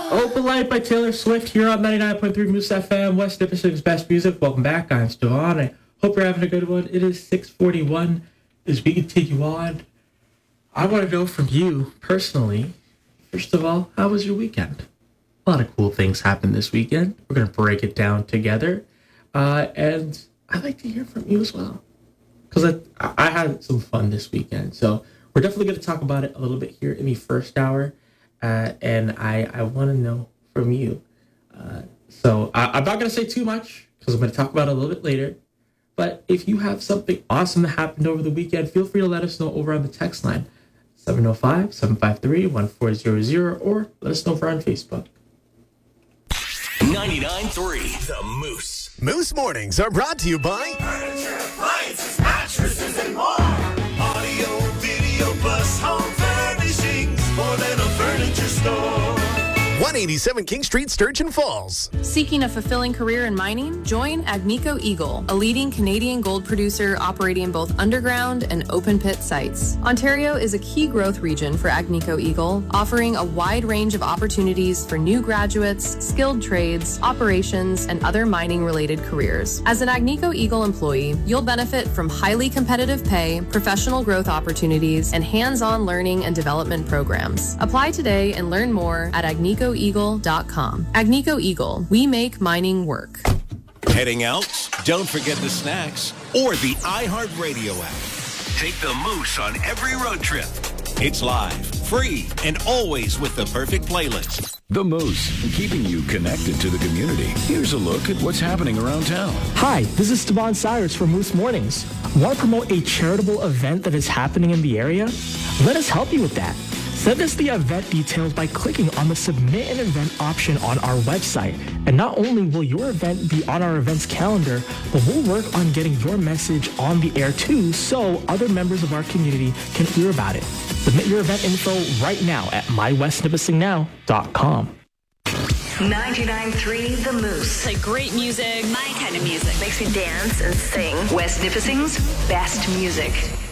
Open Light by Taylor Swift here on 99.3 Moose FM, West Nipissing's best music. Welcome back. I'm still on. I hope you're having a good one. It is 6:41 as we continue on. I want to know from you personally, first of all, how was your weekend? A lot of cool things happened this weekend. We're going to break it down together. And I'd like to hear from you as well, because I had some fun this weekend. So we're definitely going to talk about it a little bit here in the first hour. And I want to know from you. So I'm not going to say too much because I'm going to talk about it a little bit later. But if you have something awesome that happened over the weekend, feel free to let us know over on the text line, 705-753-1400, or let us know over on Facebook. 99.3 The Moose. Moose Mornings are brought to you by Furniture, appliances, mattresses, and more. Audio, video, plus home furnishings. More than a furniture store. 187 King Street, Sturgeon Falls. Seeking a fulfilling career in mining? Join Agnico Eagle, a leading Canadian gold producer operating both underground and open pit sites. Ontario is a key growth region for Agnico Eagle, offering a wide range of opportunities for new graduates, skilled trades, operations, and other mining-related careers. As an Agnico Eagle employee, you'll benefit from highly competitive pay, professional growth opportunities, and hands-on learning and development programs. Apply today and learn more at agnicoeagle.com. Agnico Eagle, we make mining work. Heading out? Don't forget the snacks or the iHeartRadio app. Take the Moose on every road trip. It's live, free, and always with the perfect playlist. The Moose, keeping you connected to the community. Here's a look at what's happening around town. Hi, this is Stevan Cyrus from Moose Mornings. Want to promote a charitable event that is happening in the area? Let us help you with that. Send us the event details by clicking on the Submit an Event option on our website. And not only will your event be on our events calendar, but we'll work on getting your message on the air too, so other members of our community can hear about it. Submit your event info right now at mywestnipissingnow.com. 99.3 The Moose. Play great music. My kind of music. Makes me dance and sing. West Nipissing's best music.